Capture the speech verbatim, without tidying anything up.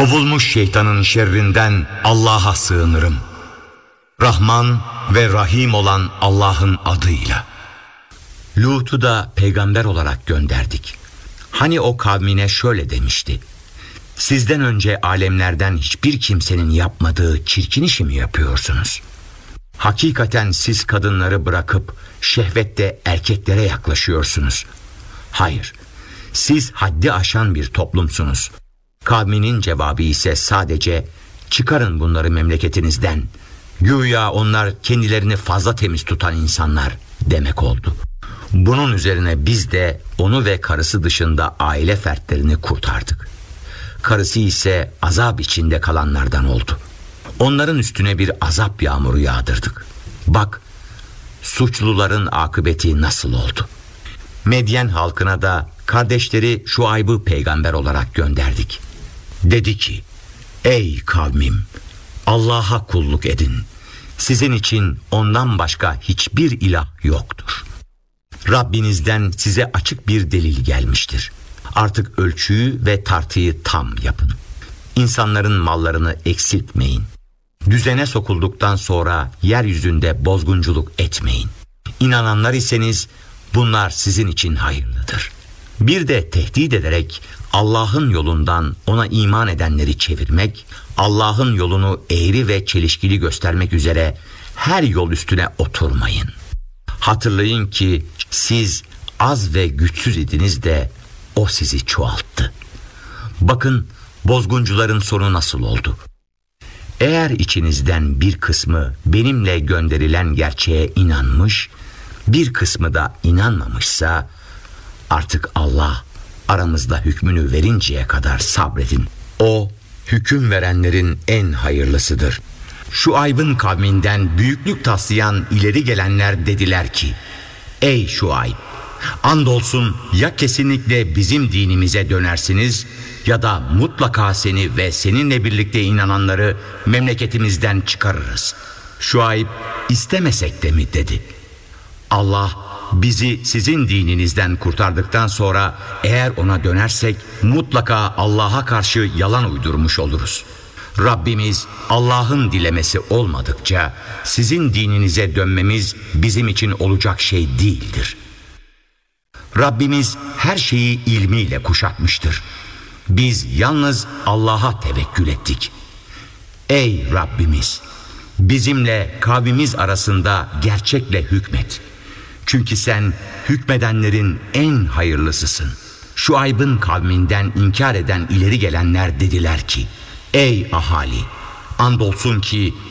Kovulmuş şeytanın şerrinden Allah'a sığınırım. Rahman ve Rahim olan Allah'ın adıyla. Lut'u da peygamber olarak gönderdik. Hani o kavmine şöyle demişti: sizden önce alemlerden hiçbir kimsenin yapmadığı çirkin işi mi yapıyorsunuz? Hakikaten siz kadınları bırakıp şehvette erkeklere yaklaşıyorsunuz. Hayır, siz haddi aşan bir toplumsunuz. Kavminin cevabı ise sadece çıkarın bunları memleketinizden. Güya onlar kendilerini fazla temiz tutan insanlar demek oldu. Bunun üzerine biz de onu ve karısı dışında aile fertlerini kurtardık. Karısı ise azap içinde kalanlardan oldu. Onların üstüne bir azap yağmuru yağdırdık. Bak, suçluların akıbeti nasıl oldu? Medyen halkına da kardeşleri Şuayb'ı peygamber olarak gönderdik. Dedi ki: ey kavmim, Allah'a kulluk edin. Sizin için ondan başka hiçbir ilah yoktur. Rabbinizden size açık bir delil gelmiştir. Artık ölçüyü ve tartıyı tam yapın. İnsanların mallarını eksiltmeyin. Düzene sokulduktan sonra yeryüzünde bozgunculuk etmeyin. İnananlar iseniz bunlar sizin için hayırlıdır. Bir de tehdit ederek Allah'ın yolundan ona iman edenleri çevirmek, Allah'ın yolunu eğri ve çelişkili göstermek üzere her yol üstüne oturmayın. Hatırlayın ki siz az ve güçsüz idiniz de o sizi çoğalttı. Bakın bozguncuların sonu nasıl oldu. Eğer içinizden bir kısmı benimle gönderilen gerçeğe inanmış, bir kısmı da inanmamışsa, artık Allah aramızda hükmünü verinceye kadar sabredin. O hüküm verenlerin en hayırlısıdır. Şuayb'ın kavminden büyüklük taslayan ileri gelenler dediler ki: ey Şuayb, andolsun ya kesinlikle bizim dinimize dönersiniz ya da mutlaka seni ve seninle birlikte inananları memleketimizden çıkarırız. Şuayb istemesek de mi dedi. Allah bizi sizin dininizden kurtardıktan sonra eğer ona dönersek mutlaka Allah'a karşı yalan uydurmuş oluruz. Rabbimiz Allah'ın dilemesi olmadıkça sizin dininize dönmemiz bizim için olacak şey değildir. Rabbimiz her şeyi ilmiyle kuşatmıştır. Biz yalnız Allah'a tevekkül ettik. Ey Rabbimiz, bizimle kavmimiz arasında gerçekle hükmet. Çünkü sen hükmedenlerin en hayırlısısın. Şuayb'ın kavminden inkar eden ileri gelenler dediler ki: ey ahali, andolsun ki